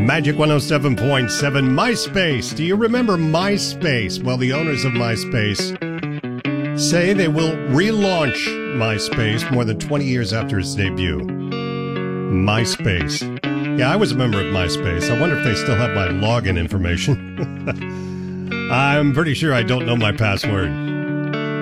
Magic 107.7 MySpace. Do you remember MySpace? Well, the owners of MySpace say they will relaunch MySpace more than 20 years after its debut. MySpace. Yeah, I was a member of MySpace. I wonder if they still have my login information. I'm pretty sure I don't know my password.